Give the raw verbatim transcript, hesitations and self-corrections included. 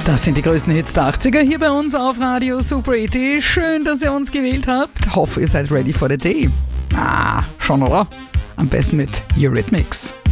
Das sind die größten Hits der achtziger hier bei uns auf Radio Super achtzig. Schön, dass ihr uns gewählt habt. Hoffe, ihr seid ready for the day. Ah, schon, oder? Am besten mit Eurythmics.